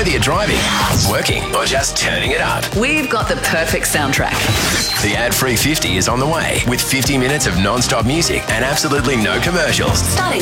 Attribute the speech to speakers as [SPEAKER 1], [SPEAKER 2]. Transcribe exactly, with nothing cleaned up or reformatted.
[SPEAKER 1] Whether you're driving, working, or just turning it up,
[SPEAKER 2] We've got the perfect soundtrack.
[SPEAKER 1] the ad-free fifty is on the way with fifty minutes of non-stop music and absolutely no commercials.
[SPEAKER 2] Starting